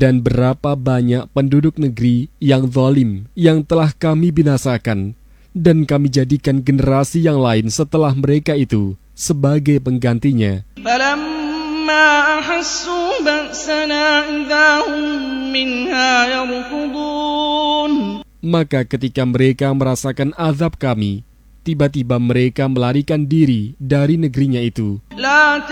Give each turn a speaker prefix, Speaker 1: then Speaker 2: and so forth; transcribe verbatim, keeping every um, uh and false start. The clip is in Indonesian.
Speaker 1: Dan berapa banyak penduduk negeri yang zalim yang telah kami binasakan, dan kami jadikan generasi yang lain setelah mereka itu sebagai penggantinya. Maka ketika mereka merasakan azab kami, tiba-tiba mereka melarikan diri dari negerinya itu.